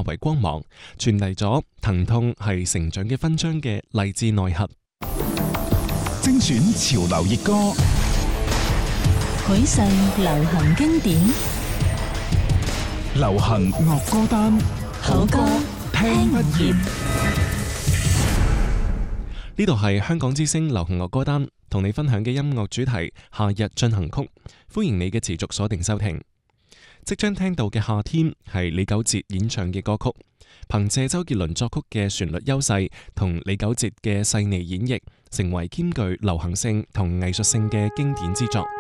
為光芒，傳遞咗疼痛係成長嘅勳章嘅勵志內核。 精選潮流熱歌， 許世流行經典， 流行樂歌單， 好歌聽不厭。 呢度係香港之聲流行樂歌單，同你分享嘅音樂主題夏日進行曲，歡迎你嘅持續鎖定收聽。即將聽到嘅夏天係李玖哲演唱嘅歌曲，憑借周杰倫作曲嘅旋律優勢同李玖哲嘅細膩演繹，成為兼具流行性同藝術性嘅經典之作。